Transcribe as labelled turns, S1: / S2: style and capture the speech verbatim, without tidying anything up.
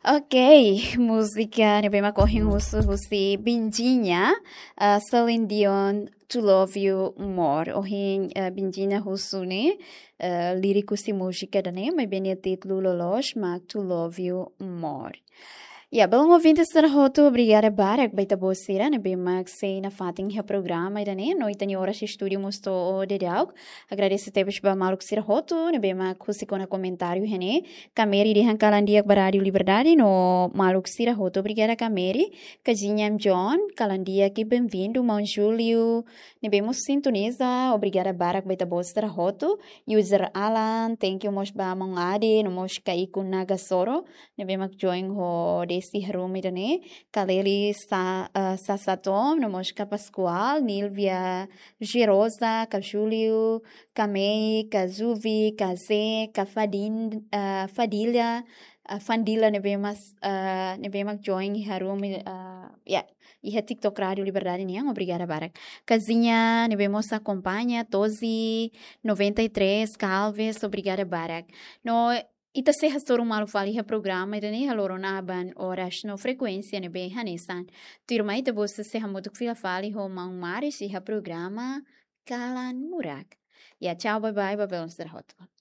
S1: Ok, música na bem correm russo russi Bindinha, uh, Celine Dion, To Love You More. Ohin uh, Bindinha russo ne, uh, lírico si música da ne, mas bem o título lolos, mas To Love You More. Ja, belong ouvinte ser hoto, obrigada barak baita bosira, ne bem mag sei na fating ha programa ida ne, noite ni horas estúdio mosto o de daug. Agradeço tebes ba maluk ser hoto, ne bem mag kusiko na comentário hene. Kameri di kalandiak baradio liberdade no maluk sira hoto, obrigada Kameri. Kajinyam John, kalandia que bem-vindo, Mão Júlio. Ne bem mos sintoniza, obrigada barak baita bosira hoto. User Alan, thank you mos ba mong ade, no mos kaiku nagasoro. Ne bem mag join ho de si harumi dane, Kaleli sa, uh, Sasatom, no Mosca Pascoal, Nilvia Girosa, Cajúlio, Camei, Kazuvi, Kaze, Kafadin, uh, Fadilha, uh, Fandila nebemas, uh, nebemak join harumi, uh, yeah. E a TikTok Rádio Liberdade Niang, obrigada Barak. Casinha, nebemos acompanha, Tozi, noventa e três, Calves, obrigada Barak. No, ita se hastor malu fali ha programa ida ne haloro na ban horas no frequência ne bem hanesan. Turma ita bossa se hamuduk fila fali ho mang mari si ha programa Kalan Murak. Ya, tchau, bye bye, babel ser hot.